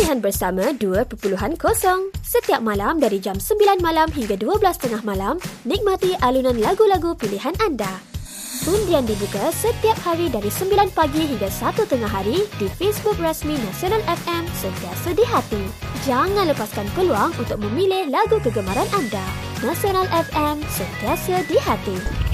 pilihan bersama 2.0. Setiap malam dari jam 9 malam hingga 12.30 malam, nikmati alunan lagu-lagu pilihan anda. Undian dibuka setiap hari dari 9 pagi hingga 1 tengah hari di Facebook rasmi Nasional FM, sentiasa di hati. Jangan lepaskan peluang untuk memilih lagu kegemaran anda. Nasional FM, sentiasa di hati.